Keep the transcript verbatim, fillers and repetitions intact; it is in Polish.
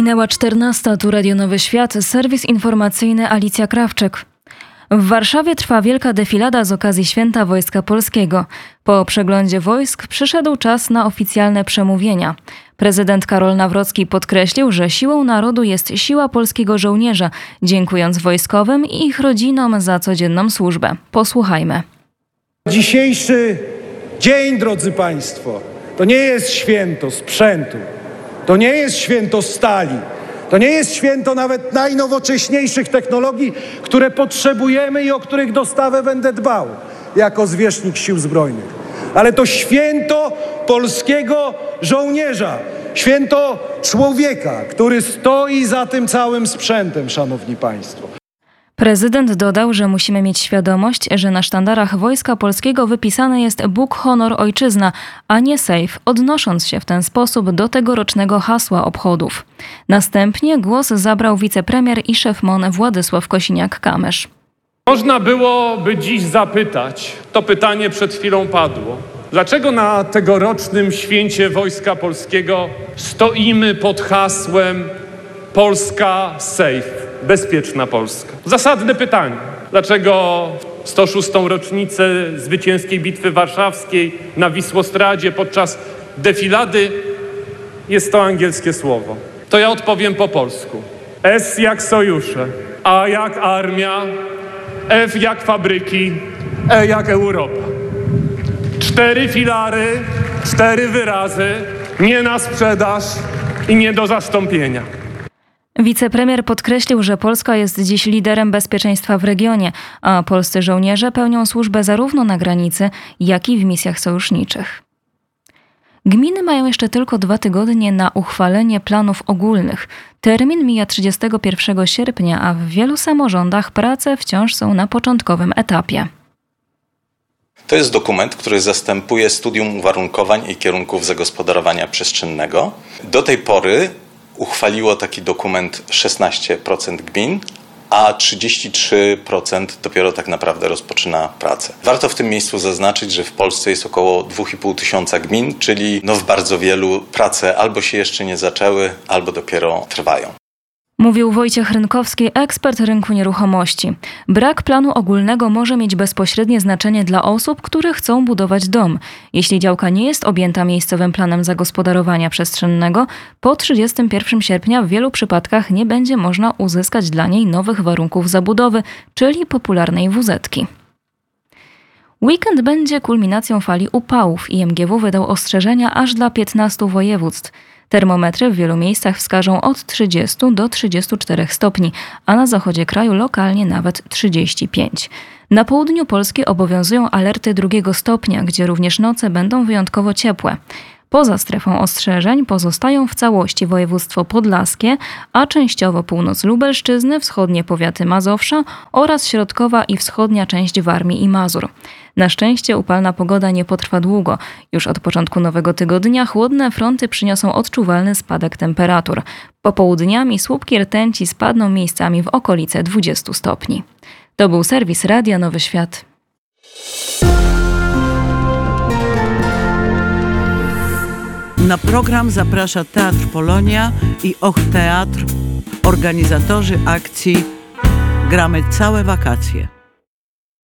Minęła czternasta, tu Radio Nowy Świat, serwis informacyjny Alicja Krawczyk. W Warszawie trwa wielka defilada z okazji Święta Wojska Polskiego. Po przeglądzie wojsk przyszedł czas na oficjalne przemówienia. Prezydent Karol Nawrocki podkreślił, że siłą narodu jest siła polskiego żołnierza, dziękując wojskowym i ich rodzinom za codzienną służbę. Posłuchajmy. Dzisiejszy dzień, drodzy Państwo, to nie jest święto sprzętu, to nie jest święto stali, to nie jest święto nawet najnowocześniejszych technologii, które potrzebujemy i o których dostawę będę dbał jako zwierzchnik Sił Zbrojnych. Ale to święto polskiego żołnierza, święto człowieka, który stoi za tym całym sprzętem, szanowni państwo. Prezydent dodał, że musimy mieć świadomość, że na sztandarach Wojska Polskiego wypisany jest Bóg, honor, ojczyzna, a nie sejf, odnosząc się w ten sposób do tegorocznego hasła obchodów. Następnie głos zabrał wicepremier i szef M O N Władysław Kosiniak-Kamysz. Można byłoby dziś zapytać, to pytanie przed chwilą padło, dlaczego na tegorocznym święcie Wojska Polskiego stoimy pod hasłem Polska safe, bezpieczna Polska? Zasadne pytanie. Dlaczego w sto szóstą rocznicę zwycięskiej Bitwy Warszawskiej na Wisłostradzie podczas defilady jest to angielskie słowo? To ja odpowiem po polsku. S jak sojusze, A jak armia, F jak fabryki, E jak Europa. Cztery filary, cztery wyrazy, nie na sprzedaż i nie do zastąpienia. Wicepremier podkreślił, że Polska jest dziś liderem bezpieczeństwa w regionie, a polscy żołnierze pełnią służbę zarówno na granicy, jak i w misjach sojuszniczych. Gminy mają jeszcze tylko dwa tygodnie na uchwalenie planów ogólnych. Termin mija trzydziestego pierwszego sierpnia, a w wielu samorządach prace wciąż są na początkowym etapie. To jest dokument, który zastępuje studium uwarunkowań i kierunków zagospodarowania przestrzennego. Do tej pory uchwaliło taki dokument szesnaście procent gmin, a trzydzieści trzy procent dopiero tak naprawdę rozpoczyna pracę. Warto w tym miejscu zaznaczyć, że w Polsce jest około dwa i pół tysiąca gmin, czyli no w bardzo wielu prace albo się jeszcze nie zaczęły, albo dopiero trwają. Mówił Wojciech Rynkowski, ekspert rynku nieruchomości. Brak planu ogólnego może mieć bezpośrednie znaczenie dla osób, które chcą budować dom. Jeśli działka nie jest objęta miejscowym planem zagospodarowania przestrzennego, po trzydziestego pierwszego sierpnia w wielu przypadkach nie będzie można uzyskać dla niej nowych warunków zabudowy, czyli popularnej wuzetki. Weekend będzie kulminacją fali upałów. I M G W wydał ostrzeżenia aż dla piętnastu województw. Termometry w wielu miejscach wskażą od trzydziestu do trzydziestu czterech stopni, a na zachodzie kraju lokalnie nawet trzydzieści pięć. Na południu Polski obowiązują alerty drugiego stopnia, gdzie również noce będą wyjątkowo ciepłe. Poza strefą ostrzeżeń pozostają w całości województwo podlaskie, a częściowo północ Lubelszczyzny, wschodnie powiaty Mazowsza oraz środkowa i wschodnia część Warmii i Mazur. Na szczęście upalna pogoda nie potrwa długo. Już od początku nowego tygodnia chłodne fronty przyniosą odczuwalny spadek temperatur. Popołudniami słupki rtęci spadną miejscami w okolice dwudziestu stopni. To był serwis Radia Nowy Świat. Na program zaprasza Teatr Polonia i Och Teatr, organizatorzy akcji Gramy całe wakacje.